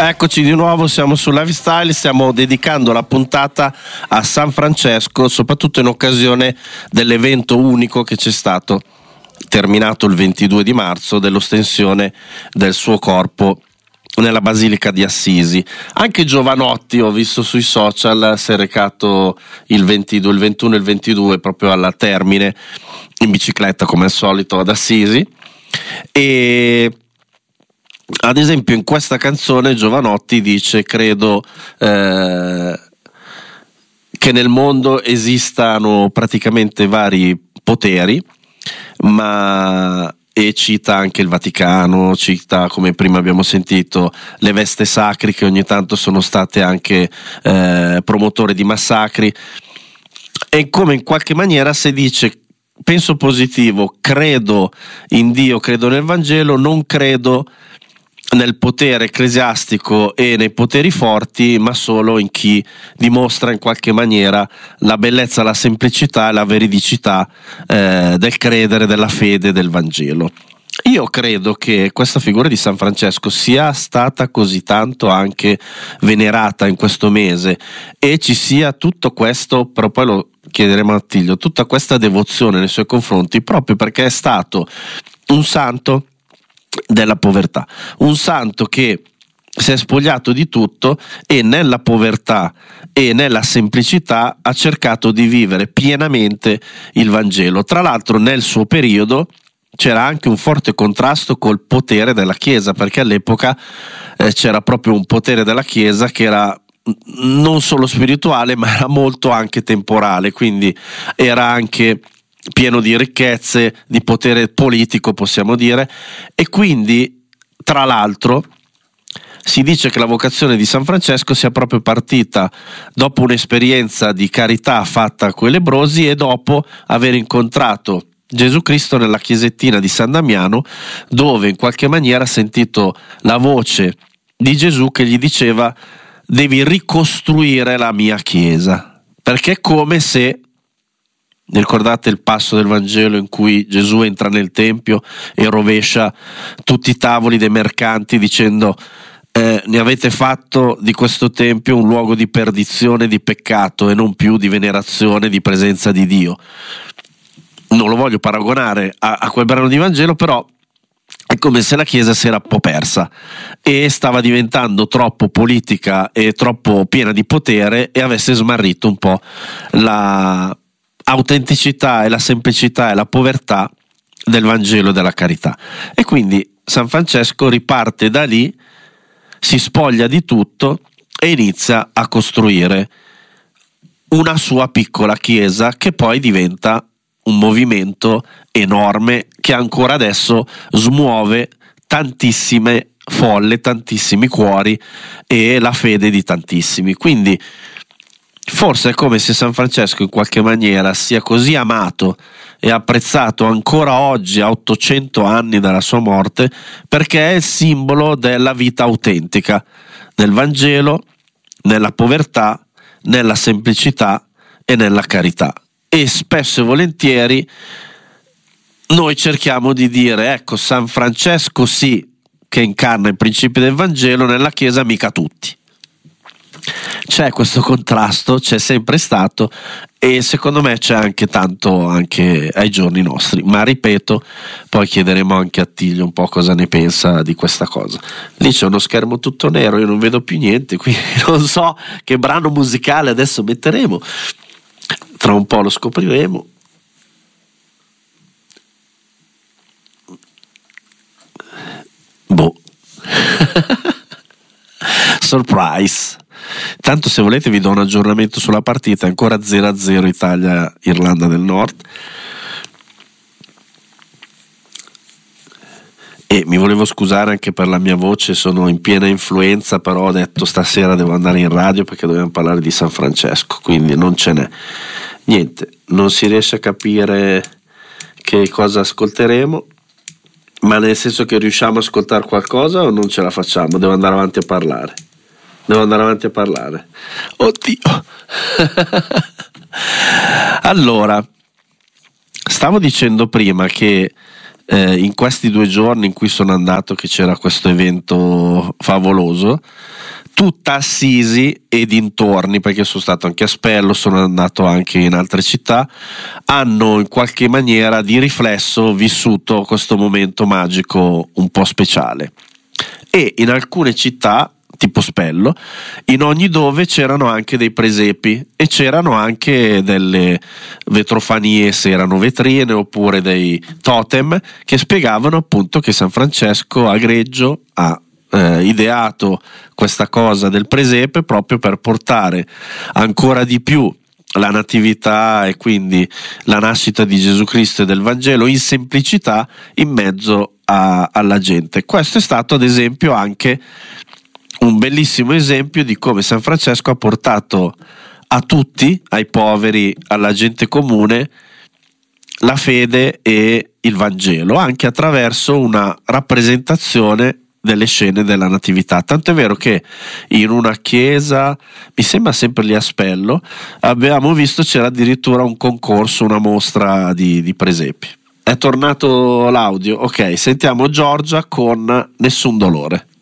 Eccoci di nuovo, siamo su Lifestyle, stiamo dedicando la puntata a San Francesco, soprattutto in occasione dell'evento unico che c'è stato, terminato il 22 di marzo, dell'ostensione del suo corpo nella Basilica di Assisi. Anche Giovanotti, ho visto sui social, si è recato il 22, il 21 e il 22 proprio alla Termine in bicicletta come al solito ad Assisi. E ad esempio in questa canzone Giovanotti dice: credo che nel mondo esistano praticamente vari poteri, e cita anche il Vaticano, cita, come prima abbiamo sentito, le veste sacri che ogni tanto sono state anche promotori di massacri, e come in qualche maniera si dice: penso positivo, credo in Dio, credo nel Vangelo, non credo nel potere ecclesiastico e nei poteri forti, ma solo in chi dimostra in qualche maniera la bellezza, la semplicità e la veridicità del credere, della fede, del Vangelo. Io credo che questa figura di San Francesco sia stata così tanto anche venerata in questo mese, e ci sia tutto questo, però poi lo chiederemo a Attilio, tutta questa devozione nei suoi confronti, proprio perché è stato un santo della povertà, un santo che si è spogliato di tutto e nella povertà e nella semplicità ha cercato di vivere pienamente il Vangelo. Tra l'altro nel suo periodo c'era anche un forte contrasto col potere della Chiesa, perché all'epoca c'era proprio un potere della Chiesa che era non solo spirituale, ma era molto anche temporale, quindi era anche pieno di ricchezze, di potere politico, possiamo dire. E quindi, tra l'altro, si dice che la vocazione di San Francesco sia proprio partita dopo un'esperienza di carità fatta con i lebbrosi e dopo aver incontrato Gesù Cristo nella chiesettina di San Damiano, dove in qualche maniera ha sentito la voce di Gesù che gli diceva: devi ricostruire la mia chiesa, perché è come se, ricordate il passo del Vangelo in cui Gesù entra nel Tempio e rovescia tutti i tavoli dei mercanti dicendo: ne avete fatto di questo Tempio un luogo di perdizione, di peccato e non più di venerazione, di presenza di Dio. Non lo voglio paragonare a quel brano di Vangelo, però è come se la Chiesa si era un po' persa e stava diventando troppo politica e troppo piena di potere, e avesse smarrito un po' la autenticità e la semplicità e la povertà del Vangelo e della carità. E quindi San Francesco riparte da lì, si spoglia di tutto e inizia a costruire una sua piccola chiesa, che poi diventa un movimento enorme che ancora adesso smuove tantissime folle, tantissimi cuori e la fede di tantissimi. Quindi forse è come se San Francesco in qualche maniera sia così amato e apprezzato ancora oggi, a 800 anni dalla sua morte, perché è il simbolo della vita autentica, nel Vangelo, nella povertà, nella semplicità e nella carità. E spesso e volentieri noi cerchiamo di dire: ecco, San Francesco sì che incarna i principi del Vangelo, nella Chiesa mica tutti. C'è questo contrasto, c'è sempre stato, e secondo me c'è anche tanto anche ai giorni nostri, ma ripeto, poi chiederemo anche a Attilio un po' cosa ne pensa di questa cosa. Lì c'è uno schermo tutto nero, io non vedo più niente, quindi non so che brano musicale adesso metteremo, tra un po' lo scopriremo. Boh. Surprise. Tanto se volete vi do un aggiornamento sulla partita, ancora 0-0 Italia-Irlanda del Nord. E mi volevo scusare anche per la mia voce, sono in piena influenza, però ho detto stasera devo andare in radio perché dobbiamo parlare di San Francesco, quindi non ce n'è. Niente, non si riesce a capire che cosa ascolteremo, ma nel senso che riusciamo a ascoltare qualcosa o non ce la facciamo? Devo andare avanti a parlare. Oddio. Allora, stavo dicendo prima che in questi 2 giorni in cui sono andato, che c'era questo evento favoloso, tutta Assisi e dintorni, perché sono stato anche a Spello, sono andato anche in altre città, hanno in qualche maniera di riflesso vissuto questo momento magico un po' speciale. E in alcune città, tipo Spello, in ogni dove c'erano anche dei presepi e c'erano anche delle vetrofanie, se erano vetrine, oppure dei totem che spiegavano appunto che San Francesco a Greggio ha ideato questa cosa del presepe proprio per portare ancora di più la natività e quindi la nascita di Gesù Cristo e del Vangelo in semplicità in mezzo alla gente. Questo è stato ad esempio anche un bellissimo esempio di come San Francesco ha portato a tutti, ai poveri, alla gente comune, la fede e il Vangelo, anche attraverso una rappresentazione delle scene della natività. Tanto è vero che in una chiesa, mi sembra sempre lì a Spello, abbiamo visto c'era addirittura un concorso, una mostra di presepi. È tornato l'audio, ok, sentiamo Giorgia con Nessun dolore.